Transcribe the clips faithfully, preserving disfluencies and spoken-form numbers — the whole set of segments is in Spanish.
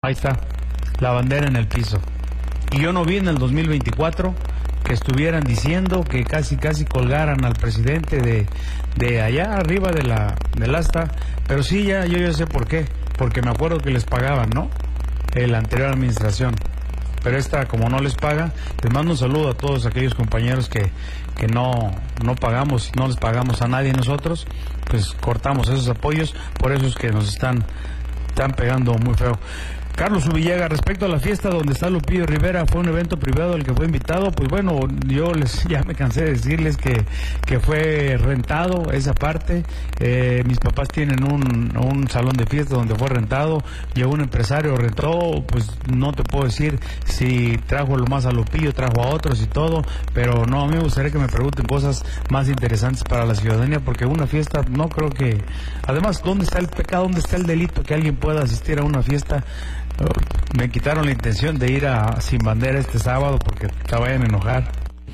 Ahí está, la bandera en el piso. Y yo no vi en el dos mil veinticuatro que estuvieran diciendo que casi casi colgaran al presidente de, de allá arriba de la, del asta, pero sí, ya yo ya sé por qué, porque me acuerdo que les pagaban, ¿no? La anterior administración. Pero esta, como no les paga, les mando un saludo a todos aquellos compañeros que, que no, no pagamos, no les pagamos a nadie nosotros, pues cortamos esos apoyos, por eso es que nos están, están pegando muy feo. Carlos Ubillaga, respecto a la fiesta donde está Lupillo Rivera, fue un evento privado al que fue invitado, pues bueno, yo les ya me cansé de decirles que, que fue rentado esa parte. Eh, mis papás tienen un, un salón de fiesta donde fue rentado, llegó un empresario, rentó, pues no te puedo decir si trajo lo más a Lupillo, trajo a otros y todo, pero no, a mí me gustaría que me pregunten cosas más interesantes para la ciudadanía, porque una fiesta no creo que... Además, ¿dónde está el pecado, dónde está el delito que alguien pueda asistir a una fiesta? Me quitaron la intención de ir a Sin Bandera este sábado porque te vayan a enojar.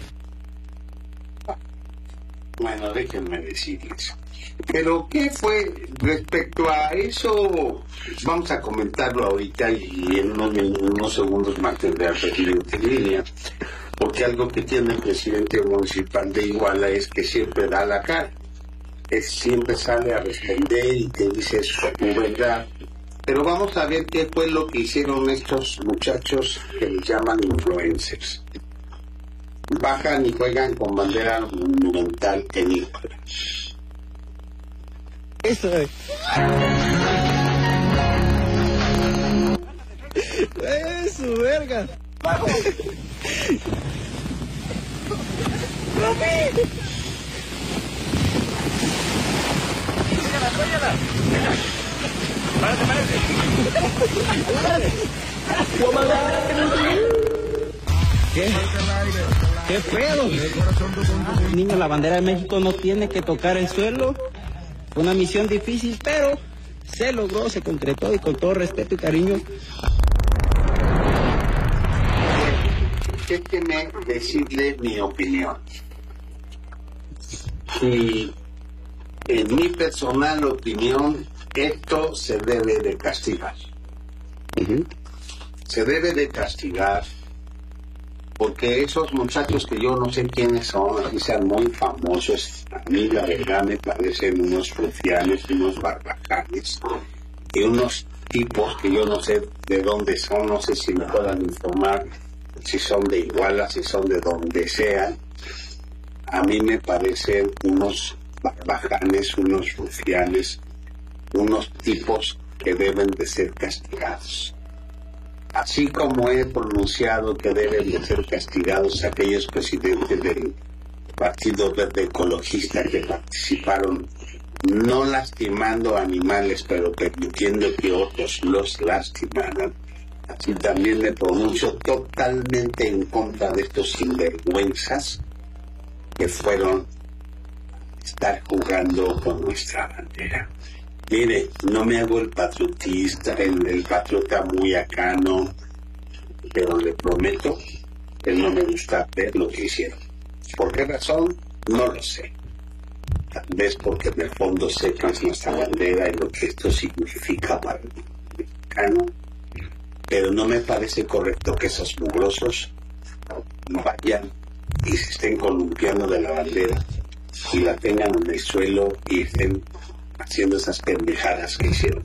Bueno, déjenme decirles. Pero, ¿qué fue respecto a eso? Vamos a comentarlo ahorita y en unos, en unos segundos más tendré al presidente en línea. Porque algo que tiene el presidente municipal de Iguala es que siempre da la cara. Es, siempre sale a responder y te dice su verdad. Pero vamos a ver qué fue lo que hicieron estos muchachos que les llaman influencers. Bajan y juegan con bandera monumental en Iguala. Eso es. Eso, verga. ¡Vamos! ¡Ropi! ¡Péñala, péñala! ¡Párate, párate! ¿Qué? ¿Qué pedo? Niño, la bandera de México no tiene que tocar el suelo. Fue una misión difícil, pero se logró, se concretó y con todo respeto y cariño. Déjenme decirle mi opinión. Y en mi personal opinión, esto se debe de castigar. Uh-huh. Se debe de castigar porque esos muchachos que yo no sé quiénes son, así sean muy famosos, a mí la verdad me parecen unos rufianes, unos barbajanes y unos tipos que yo no sé de dónde son, no sé si me puedan informar si son de Iguala, si son de donde sean. A mí me parecen unos barbajanes, unos rufianes, unos tipos que deben de ser castigados. Así como he pronunciado que deben de ser castigados aquellos presidentes del Partido Verde Ecologista que participaron, no lastimando animales, pero permitiendo que otros los lastimaran. Así también me pronuncio totalmente en contra de estos sinvergüenzas que fueron a estar jugando con nuestra bandera. Mire, no me hago el patriotista, el, el patriota muy acá, no, pero le prometo que no me gusta ver lo que hicieron. ¿Por qué razón? No lo sé. Tal vez porque en el fondo sepan nuestra bandera y lo que esto significa para el mexicano, pero no me parece correcto que esos mugrosos vayan y se estén columpiando de la bandera y la tengan en el suelo y estén haciendo esas pendejadas que hicieron.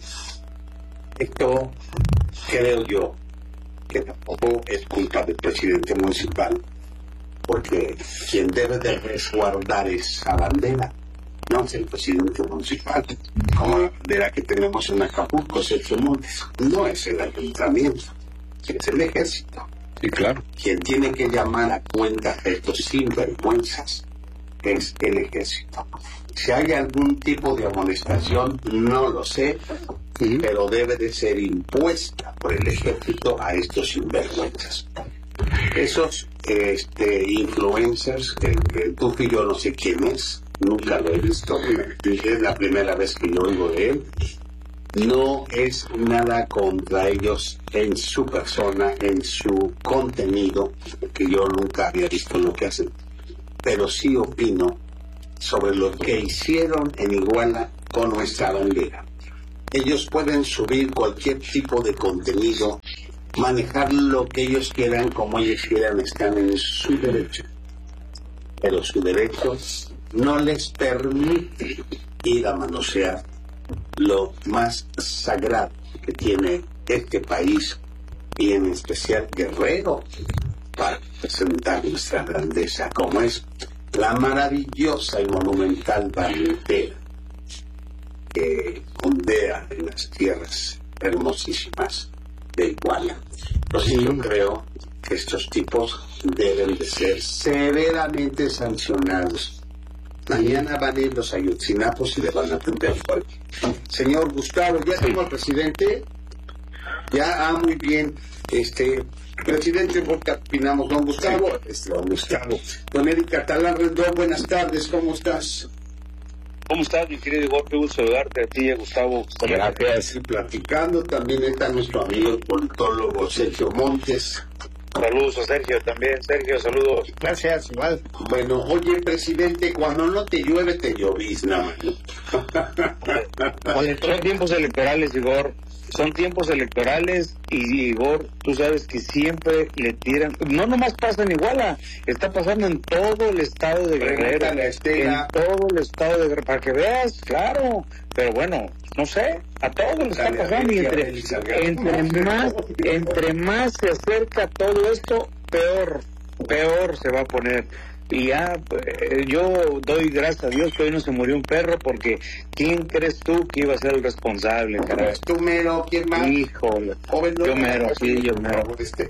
Esto creo yo que tampoco es culpa del presidente municipal, porque quien debe de resguardar esa bandera no es el presidente municipal, como la bandera que tenemos en Acapulco, Sergio Montes, no es el ayuntamiento, es el ejército. Sí, claro. Quien tiene que llamar a cuenta a estos sinvergüenzas es el ejército. Si hay algún tipo de amonestación, no lo sé, uh-huh. pero debe de ser impuesta por el ejército a estos sinvergüenzas. Esos este, influencers, el, el Tufi, yo no sé quién es, nunca lo he visto, es la primera vez que yo oigo de él. No es nada contra ellos en su persona, en su contenido, porque yo nunca había visto lo que hacen, pero sí opino sobre lo que hicieron en Iguala con nuestra bandera. ellos pueden subir cualquier tipo de contenido, manejar lo que ellos quieran, como ellos quieran, están en su derecho. Pero su derecho no les permite ir a manosear lo más sagrado que tiene este país, y en especial Guerrero, para presentar nuestra grandeza, como es la maravillosa y monumental bandera que ondea en las tierras hermosísimas de Iguala. Entonces yo creo que estos tipos deben de ser severamente sancionados. Mañana van a ir los ayotzinapos y le van a prender fuego. Señor Gustavo, ¿ya tengo al presidente? Ya, ah, muy bien. Este, presidente, ¿por qué opinamos? Don Gustavo. Sí, este, don Gustavo. Don Eric Catalán Rendón, buenas tardes, ¿cómo estás? ¿Cómo estás, mi querido Igor? Qué gusto saludarte a ti y a Gustavo. Gracias. Y platicando también está nuestro amigo el politólogo Sergio Montes. Saludos a Sergio también. Sergio, saludos. Gracias, igual. Bueno, oye, presidente, cuando no te llueve, te llovizna, mano. Son tiempos electorales, Igor. Son tiempos electorales y, Igor, tú sabes que siempre le tiran. No nomás pasa en Iguala, está pasando en todo el estado de Guerrero. En todo el estado de Guerrero. Para que veas, claro. Pero bueno, no sé, a todos les está pasando. Y entre, entre, más, entre más se acerca todo esto, peor, peor se va a poner. Y ya, eh, yo doy gracias a Dios que hoy no se murió un perro, porque ¿quién crees tú que iba a ser el responsable, caray? Pues tú mero, ¿quién más? Híjole, joven, no, yo mero, no, sí, yo mero. Este.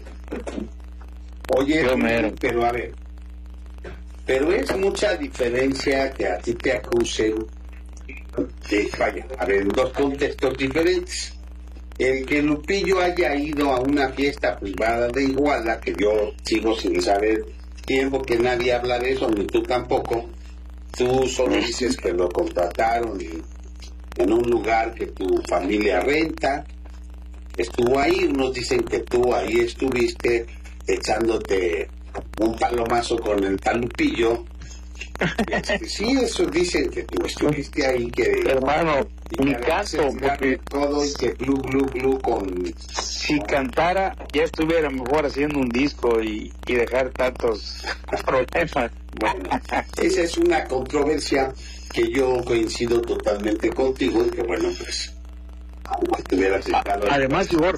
Oye, yo mero. Pero a ver, pero es mucha diferencia que a ti te acusen de, vaya, a ver, en dos contextos diferentes. El que Lupillo haya ido a una fiesta privada de Iguala, que yo sigo sin saber tiempo que nadie habla de eso, ni tú tampoco. Tú solo dices que lo contrataron en, en un lugar que tu familia renta. Estuvo ahí, unos dicen que tú ahí estuviste echándote un palomazo con el tal Lupillo. Este, sí, eso dicen que tú estuviste ahí, que hermano, mi caso, porque todo y que glu glu glu con. Si cantara, ya estuviera mejor haciendo un disco y, y dejar tantos problemas. Bueno, esa es una controversia que yo coincido totalmente contigo, y que bueno, pues aunque te hubieras estado. Además, Igor,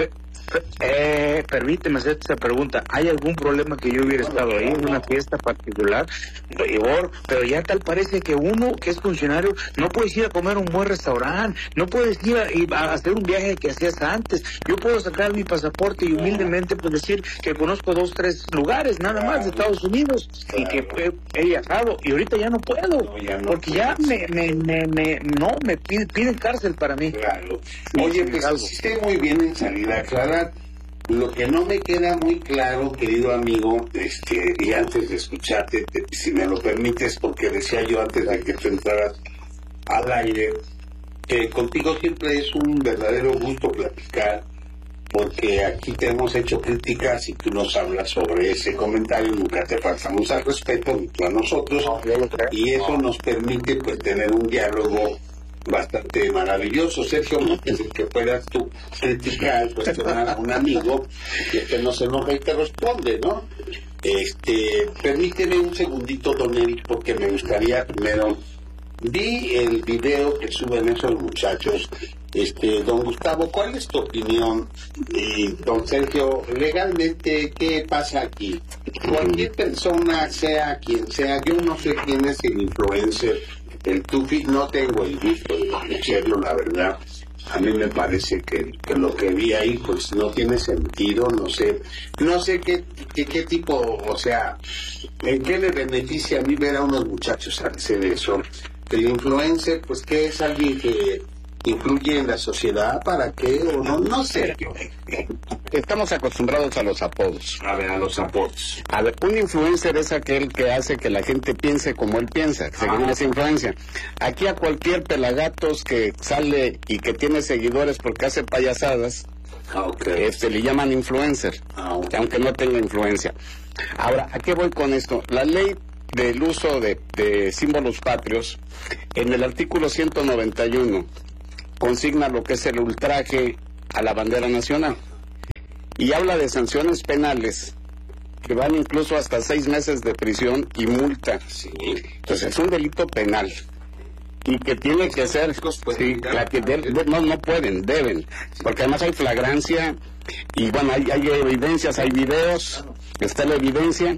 eh, permíteme hacer esa pregunta. ¿Hay algún problema que yo hubiera estado ahí en una fiesta particular, Igor? Pero ya tal parece que uno que es funcionario no puedes ir a comer a un buen restaurante, no puedes ir a, a hacer un viaje que hacías antes. Yo puedo sacar mi pasaporte y humildemente pues decir que conozco dos, tres lugares nada más de Estados Unidos y que he, he viajado, y ahorita ya no puedo, porque ya me, me, me, me no me piden, piden cárcel para mí. Claro. Oye, pues hiciste muy bien en salir a aclarar. Lo que no me queda muy claro, querido amigo, este, y antes de escucharte, te, si me lo permites, porque decía yo antes de que tú entraras al aire, que contigo siempre es un verdadero gusto platicar, porque aquí te hemos hecho críticas y tú nos hablas sobre ese comentario, nunca te faltamos al respeto, ni tú a nosotros, y eso nos permite pues tener un diálogo bastante maravilloso. Sergio Montes, que puedas tú criticar, cuestionar a un amigo, y que no se enoja y te responde, ¿no? Este, permíteme un segundito, don Eric, porque me gustaría primero, vi el video que suben esos muchachos. Este, don Gustavo, ¿cuál es tu opinión? Y don Sergio, legalmente, ¿qué pasa aquí? Cualquier persona, sea quien sea, yo no sé quién es el influencer, el Tufi, no tengo el gusto de conocerlo, la verdad. A mí me parece que, que lo que vi ahí pues no tiene sentido, no sé, no sé qué, qué, qué tipo, o sea, en qué me beneficia a mí ver a unos muchachos hacer eso. El influencer, pues que es alguien que influye en la sociedad, ¿para qué? O no, no sé. Estamos acostumbrados a los apodos. A ver, a los apodos. A ver, un influencer es aquel que hace que la gente piense como él piensa, que según esa influencia. Aquí a cualquier pelagatos que sale y que tiene seguidores porque hace payasadas, okay, este, le llaman influencer, ah, okay, aunque no tenga influencia. Ahora, ¿a qué voy con esto? La ley del uso de, de símbolos patrios, en el artículo ciento noventa y uno, consigna lo que es el ultraje a la bandera nacional. Y habla de sanciones penales que van incluso hasta seis meses de prisión y multa. Sí. Entonces es un delito penal y que tiene que ser, sí, la que de, de, no, no pueden, deben, porque además hay flagrancia y bueno, hay, hay evidencias, hay videos, está la evidencia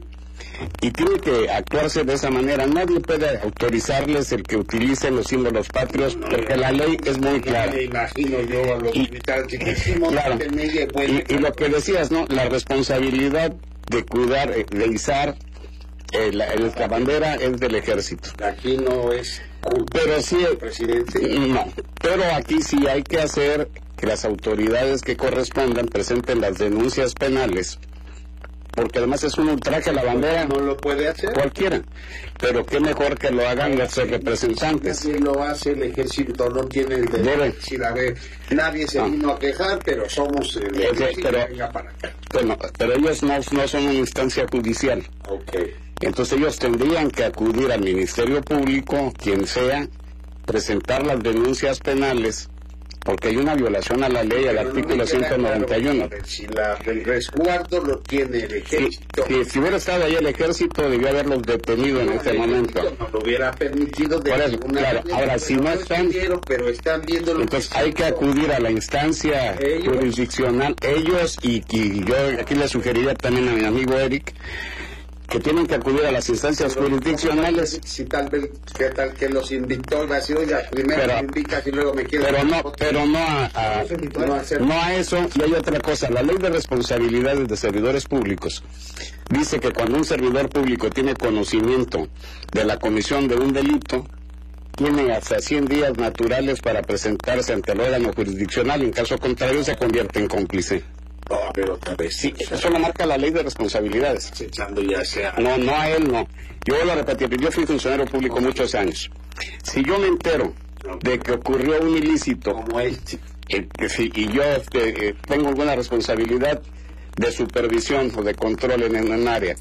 y tiene que actuarse de esa manera. Nadie puede autorizarles el que utilicen los símbolos patrios porque la ley es muy clara. Me imagino yo a los militares que hicimos claro, en media y, y lo que decías, ¿no? La responsabilidad de cuidar, de izar eh, la, el, la bandera es del ejército. Aquí no es culpa pero sí, del presidente. No, pero aquí sí hay que hacer que las autoridades que correspondan presenten las denuncias penales, porque además es un ultraje a la bandera. No lo puede hacer cualquiera, pero qué mejor que lo hagan nuestros representantes. Si lo hace el ejército, no tiene el derecho de decir, a ver, nadie se no. vino a quejar, pero somos el ejército, pero, venga para acá. Bueno, pero ellos no, no son una instancia judicial. Okay. Entonces ellos tendrían que acudir al Ministerio Público, quien sea, presentar las denuncias penales, porque hay una violación a la ley, pero al artículo no ciento noventa y uno. Claro, si la, el resguardo lo tiene el ejército. Si, si, si hubiera estado ahí el ejército, debió haberlos detenido no, en este momento. No lo hubiera permitido de eso, claro. manera. Ahora, si no están, dinero, pero están viendo lo entonces que hay que acudir a la instancia ellos, jurisdiccional, ellos, y, y yo aquí le sugeriría también a mi amigo Eric, que tienen que acudir a las instancias pero, jurisdiccionales. Si tal vez, ¿qué tal que los invitó? Va a decir, oye, primero pero, me invitas y luego me quieres... Pero no, pero no a, a, no, a no a eso, y hay otra cosa. La ley de responsabilidades de servidores públicos dice que cuando un servidor público tiene conocimiento de la comisión de un delito, tiene hasta cien días naturales para presentarse ante el órgano jurisdiccional, en caso contrario se convierte en cómplice. No, a ver otra vez. Sí, eso lo marca la ley de responsabilidades. Echando ya sea. No, no a él, no. Yo lo repetí, yo fui funcionario público muchos años. Si yo me entero de que ocurrió un ilícito, como este, eh, que si, y yo este, eh, tengo alguna responsabilidad de supervisión o de control en un área,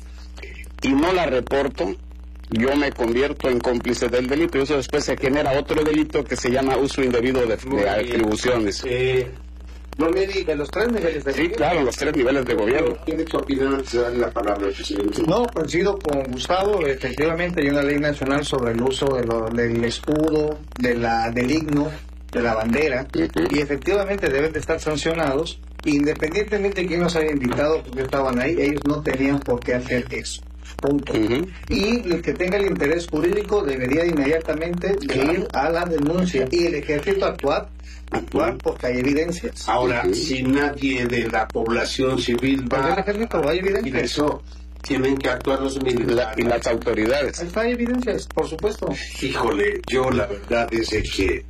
y no la reporto, yo me convierto en cómplice del delito, y eso después se genera otro delito que se llama uso indebido de, de atribuciones. Eh, No me diga, los tres niveles de Sí, gobierno. Claro, los tres niveles de gobierno. ¿Tiene su opinión antes de darle la palabra al presidente? No, coincido con Gustavo. Efectivamente hay una ley nacional sobre el uso de lo, del escudo, de la, del himno, de la bandera, uh-huh. y efectivamente deben de estar sancionados, independientemente de quién los haya invitado, porque estaban ahí, ellos no tenían por qué hacer eso. Punto. Uh-huh. Y el que tenga el interés jurídico debería inmediatamente claro. ir a la denuncia y el ejército actuar actuar porque hay evidencias. Ahora, uh-huh. si nadie de la población civil va el ejército, hay evidencias. Y eso tienen que actuar los militares la, y las autoridades. Está, hay evidencias, por supuesto. Híjole, yo la verdad es de que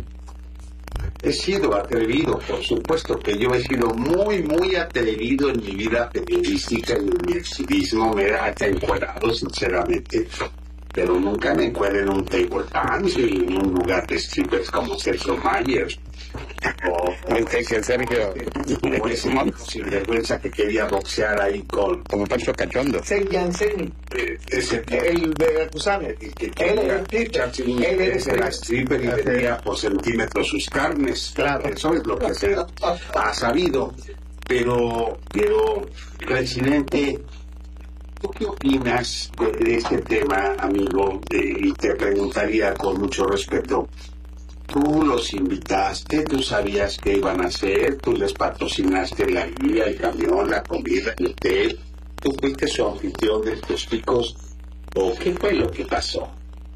he sido atrevido, por supuesto que yo he sido muy, muy atrevido en mi vida periodística y en mi activismo, me he hasta encuadrado, sinceramente, pero nunca me encuadré en un table dance y en un lugar de strippers como Sergio Mayer. O pensé que Sergio, como ese sin vergüenza que quería boxear ahí con... como Pancho Cachondo. Sergio Jansen, eh, ese el veracruzano. El que quería echarse un stripper y vendía por centímetros sus carnes. Claro. Eso es lo que se ha sabido. Pero, pero, presidente, ¿tú qué opinas de, de este tema, amigo? De, y te preguntaría con mucho respeto. Tú los invitaste, tú sabías qué iban a hacer, tú les patrocinaste la guía, el camión, la comida, el hotel. Tú fuiste su anfitrión de estos picos. ¿O qué fue lo que pasó?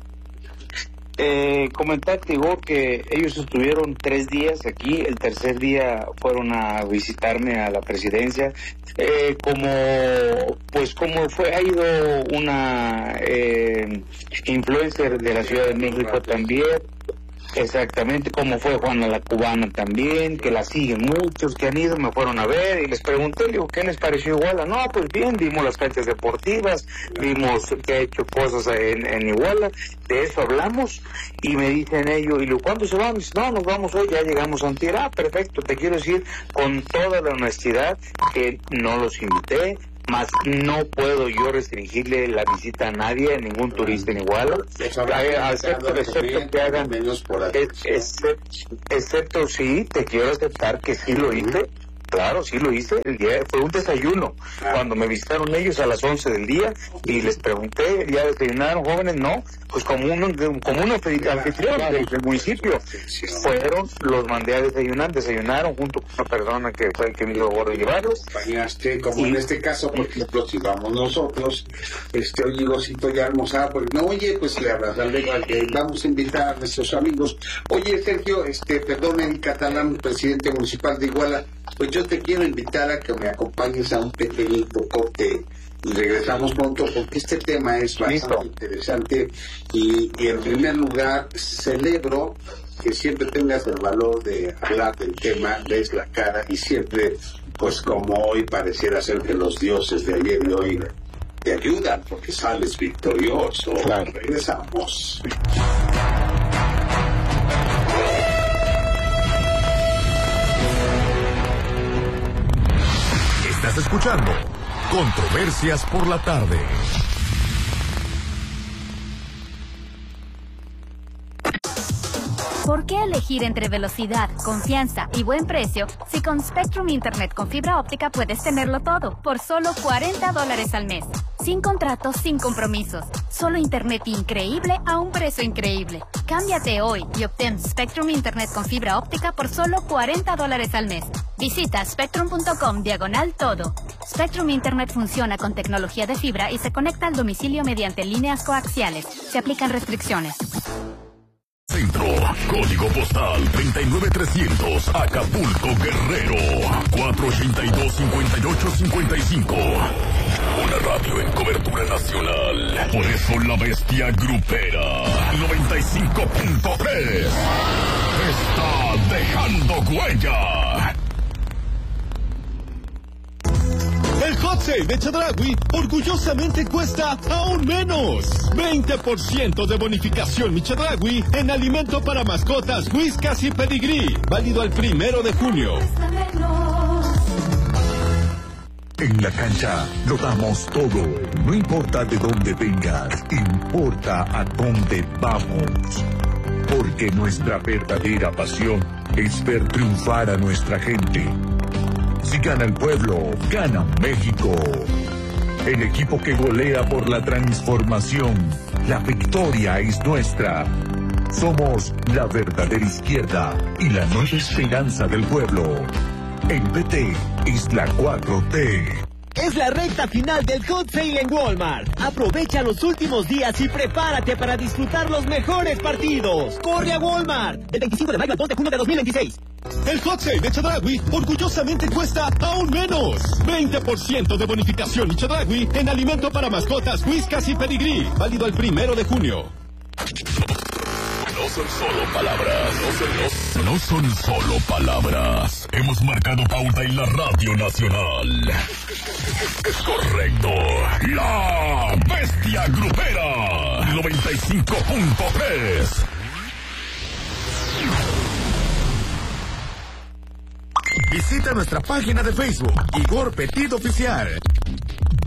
Eh, comentarte, Igor, que ellos estuvieron tres días aquí, el tercer día fueron a visitarme a la presidencia, eh, como pues como fue ha ido una eh, influencer de la Ciudad de México también. Exactamente, como fue Juana la Cubana también, que la siguen muchos, que han ido, me fueron a ver y les pregunté, digo, ¿qué les pareció Iguala? No, pues bien, vimos las canchas deportivas, vimos que ha hecho cosas en, en Iguala, de eso hablamos, y me dicen ellos, ¿y cuándo se van? No, nos vamos hoy, ya llegamos a Antier. Ah, perfecto, te quiero decir con toda la honestidad que no los invité, Más no puedo yo restringirle la visita a nadie, a ningún turista en Iguala, excepto, excepto que hagan, excepto, excepto sí, te quiero aceptar que sí lo hice. Claro, sí lo hice, el día fue un desayuno, ah. cuando me visitaron ellos a las once del día y les pregunté, ¿ya desayunaron jóvenes? No, pues como un, como un anfitrión del, del municipio, fueron, los mandé a desayunar, desayunaron junto con una persona que fue el que me dio gordo llevarlos. Acompañaste, como y, en este caso, por ejemplo, si vamos nosotros, este, oye, Gosito, ya almorzaba, pues no, oye, pues le abrazarle, vamos a invitar a nuestros amigos. Oye, Sergio, este, perdón, el catalán, presidente municipal de Iguala, pues yo te quiero invitar a que me acompañes a un pequeñito corte y regresamos pronto porque este tema es bastante Listo. interesante y, y en primer lugar celebro que siempre tengas el valor de hablar del tema, ves la cara y siempre, pues como hoy pareciera ser que los dioses de ayer y hoy te ayudan porque sales victorioso. Claro. Regresamos. Estás escuchando Controversias por la Tarde. ¿Por qué elegir entre velocidad, confianza y buen precio si con Spectrum Internet con fibra óptica puedes tenerlo todo por solo cuarenta dólares al mes? Sin contratos, sin compromisos. Solo Internet increíble a un precio increíble. Cámbiate hoy y obtén Spectrum Internet con fibra óptica por solo cuarenta dólares al mes. Visita spectrum punto com diagonal todo. Spectrum Internet funciona con tecnología de fibra y se conecta al domicilio mediante líneas coaxiales. Se aplican restricciones. Centro, código postal treinta y nueve trescientos, Acapulco, Guerrero, cuatro ochenta y dos, cincuenta y ocho cincuenta y cinco. Una radio en cobertura nacional. Por eso la bestia grupera noventa y cinco punto tres está dejando huella. El Hot Sale de Chedraui orgullosamente cuesta aún menos. veinte por ciento de bonificación mi Chedraui en alimento para mascotas, Whiskas y Pedigree. Válido al primero de junio. En la cancha lo damos todo. No importa de dónde vengas, importa a dónde vamos. Porque nuestra verdadera pasión es ver triunfar a nuestra gente. Si gana el pueblo, gana México. El equipo que golea por la transformación. La victoria es nuestra. Somos la verdadera izquierda y la nueva esperanza del pueblo. El P T es la cuatro T. Es la recta final del Hot Sale en Walmart. Aprovecha los últimos días y prepárate para disfrutar los mejores partidos. ¡Corre a Walmart! Del veinticinco de mayo al dos de junio de dos mil veintiséis. El Hot Sale de Chedraui orgullosamente cuesta aún menos. veinte por ciento de bonificación y Chedraui en alimento para mascotas, Whiskas y Pedigree. Válido el primero de junio. No son solo palabras, no son, no, no son solo palabras. Hemos marcado pauta en la Radio Nacional. Es correcto. La Bestia Grupera noventa y cinco punto tres. Visita nuestra página de Facebook, Igor Petit Oficial.